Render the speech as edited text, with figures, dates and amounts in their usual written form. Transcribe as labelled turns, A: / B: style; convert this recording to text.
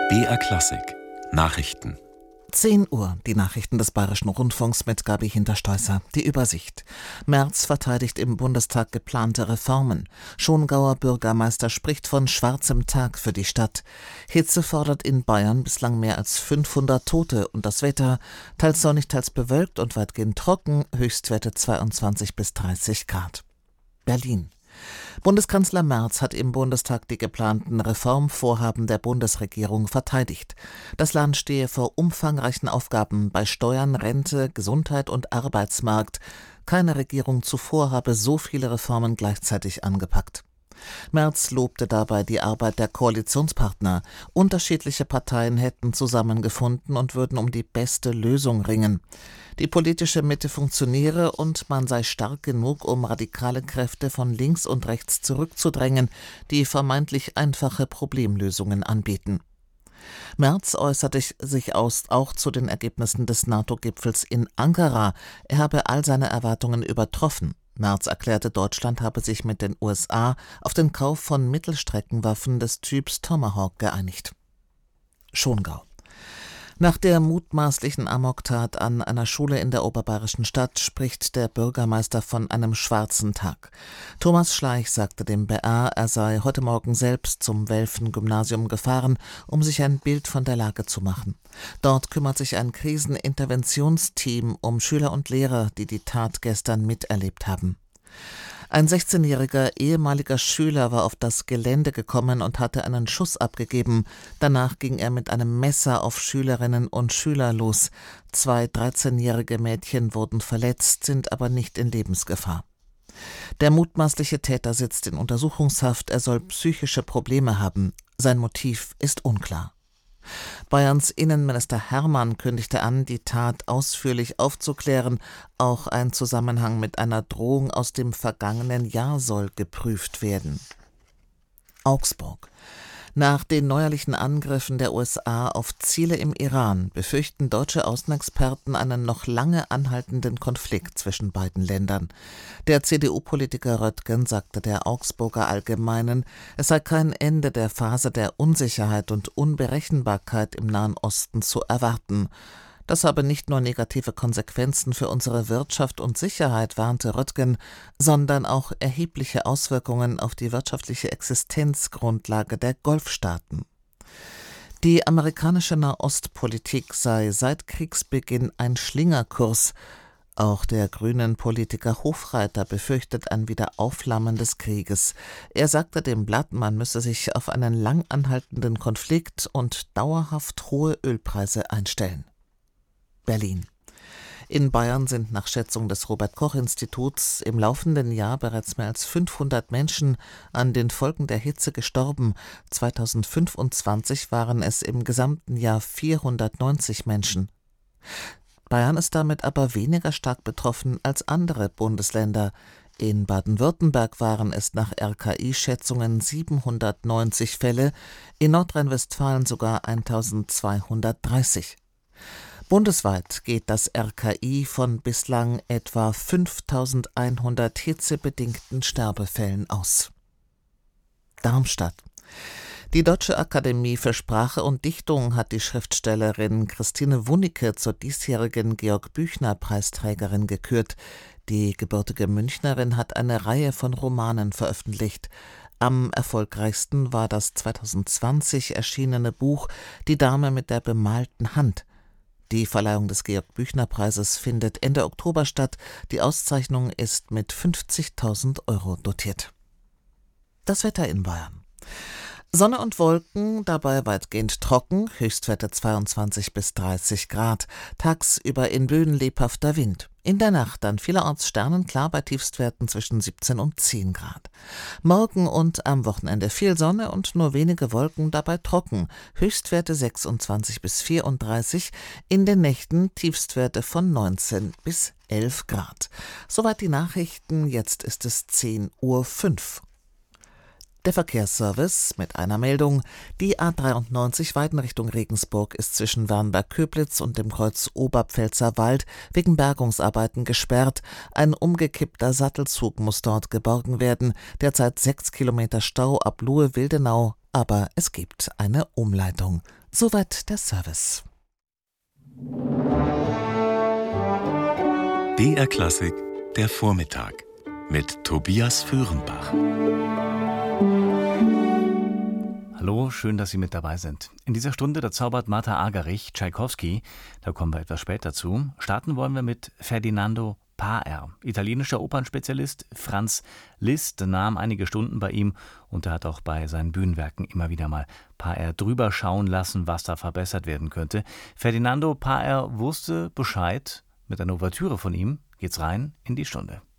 A: BR Klassik Nachrichten.
B: 10 Uhr, die Nachrichten des Bayerischen Rundfunks mit Gabi Hinterstoisser. Die Übersicht. Merz verteidigt im Bundestag geplante Reformen. Schongauer Bürgermeister spricht von schwarzem Tag für die Stadt. Hitze fordert in Bayern bislang mehr als 500 Tote und das Wetter teils sonnig, teils bewölkt und weitgehend trocken, Höchstwerte 22 bis 30 Grad. Berlin. Bundeskanzler Merz hat im Bundestag die geplanten Reformvorhaben der Bundesregierung verteidigt. Das Land stehe vor umfangreichen Aufgaben bei Steuern, Rente, Gesundheit und Arbeitsmarkt. Keine Regierung zuvor habe so viele Reformen gleichzeitig angepackt. Merz lobte dabei die Arbeit der Koalitionspartner. Unterschiedliche Parteien hätten zusammengefunden und würden um die beste Lösung ringen. Die politische Mitte funktioniere und man sei stark genug, um radikale Kräfte von links und rechts zurückzudrängen, die vermeintlich einfache Problemlösungen anbieten. Merz äußerte sich auch zu den Ergebnissen des NATO-Gipfels in Ankara. Er habe all seine Erwartungen übertroffen. Merz erklärte, Deutschland habe sich mit den USA auf den Kauf von Mittelstreckenwaffen des Typs Tomahawk geeinigt. Schongau. Nach der mutmaßlichen Amoktat an einer Schule in der oberbayerischen Stadt spricht der Bürgermeister von einem schwarzen Tag. Thomas Schleich sagte dem BR, er sei heute Morgen selbst zum Welfen-Gymnasium gefahren, um sich ein Bild von der Lage zu machen. Dort kümmert sich ein Kriseninterventionsteam um Schüler und Lehrer, die die Tat gestern miterlebt haben. Ein 16-jähriger ehemaliger Schüler war auf das Gelände gekommen und hatte einen Schuss abgegeben. Danach ging er mit einem Messer auf Schülerinnen und Schüler los. 2 13-jährige Mädchen wurden verletzt, sind aber nicht in Lebensgefahr. Der mutmaßliche Täter sitzt in Untersuchungshaft. Er soll psychische Probleme haben. Sein Motiv ist unklar. Bayerns Innenminister Hermann kündigte an, die Tat ausführlich aufzuklären. Auch ein Zusammenhang mit einer Drohung aus dem vergangenen Jahr soll geprüft werden. Augsburg. Nach den neuerlichen Angriffen der USA auf Ziele im Iran befürchten deutsche Außenexperten einen noch lange anhaltenden Konflikt zwischen beiden Ländern. Der CDU-Politiker Röttgen sagte der Augsburger Allgemeinen, es sei kein Ende der Phase der Unsicherheit und Unberechenbarkeit im Nahen Osten zu erwarten. Das habe nicht nur negative Konsequenzen für unsere Wirtschaft und Sicherheit, warnte Röttgen, sondern auch erhebliche Auswirkungen auf die wirtschaftliche Existenzgrundlage der Golfstaaten. Die amerikanische Nahostpolitik sei seit Kriegsbeginn ein Schlingerkurs. Auch der grünen Politiker Hofreiter befürchtet ein Wiederaufflammen des Krieges. Er sagte dem Blatt, man müsse sich auf einen lang anhaltenden Konflikt und dauerhaft hohe Ölpreise einstellen. Berlin. In Bayern sind nach Schätzung des Robert-Koch-Instituts im laufenden Jahr bereits mehr als 500 Menschen an den Folgen der Hitze gestorben. 2025 waren es im gesamten Jahr 490 Menschen. Bayern ist damit aber weniger stark betroffen als andere Bundesländer. In Baden-Württemberg waren es nach RKI-Schätzungen 790 Fälle, in Nordrhein-Westfalen sogar 1230. Bundesweit geht das RKI von bislang etwa 5.100 hitzebedingten Sterbefällen aus. Darmstadt. Die Deutsche Akademie für Sprache und Dichtung hat die Schriftstellerin Christine Wunicke zur diesjährigen Georg-Büchner-Preisträgerin gekürt. Die gebürtige Münchnerin hat eine Reihe von Romanen veröffentlicht. Am erfolgreichsten war das 2020 erschienene Buch ‹Die Dame mit der bemalten Hand›. Die Verleihung des Georg-Büchner-Preises findet Ende Oktober statt. Die Auszeichnung ist mit 50.000 € dotiert. Das Wetter in Bayern. Sonne und Wolken, dabei weitgehend trocken, Höchstwerte 22 bis 30 Grad. Tagsüber in Böen lebhafter Wind. In der Nacht dann vielerorts sternenklar bei Tiefstwerten zwischen 17 und 10 Grad. Morgen und am Wochenende viel Sonne und nur wenige Wolken, dabei trocken. Höchstwerte 26 bis 34, in den Nächten Tiefstwerte von 19 bis 11 Grad. Soweit die Nachrichten, jetzt ist es 10:05 Uhr. Der Verkehrsservice mit einer Meldung. Die A93 Weiden Richtung Regensburg ist zwischen Wernberg-Köblitz und dem Kreuz Oberpfälzer Wald wegen Bergungsarbeiten gesperrt. Ein umgekippter Sattelzug muss dort geborgen werden. Derzeit 6 Kilometer Stau ab Luhe-Wildenau, aber es gibt eine Umleitung. Soweit der Service.
A: BR Klassik, der Vormittag mit Tobias Föhrenbach.
C: Hallo, schön, dass Sie mit dabei sind. In dieser Stunde, da zaubert Martha Argerich Tschaikowski, da kommen wir etwas später zu. Starten wollen wir mit Ferdinando Paar. Italienischer Opernspezialist Franz Liszt nahm einige Stunden bei ihm und er hat auch bei seinen Bühnenwerken immer wieder mal Paar drüber schauen lassen, was da verbessert werden könnte. Ferdinando Paar wusste Bescheid. Mit einer Ouvertüre von ihm geht's rein in die Stunde.